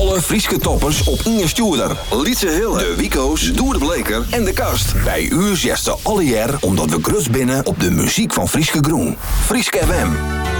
Alle Frieske toppers op Inge Stuurder, Lietse Hille, de Wico's, Doer de Bleker en de Kast. Bij u zegt ze alle jaar omdat we grus binnen op de muziek van Frieske Groen. Frieske FM.